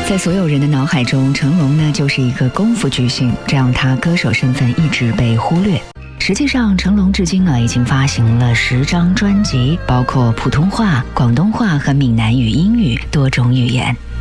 在所有人的脑海中，成龙呢就是一个功夫巨星，这让他歌手身份一直被忽略。实际上，成龙至今已经发行了10张专辑，包括普通话、广东话和闽南语、英语多种语言。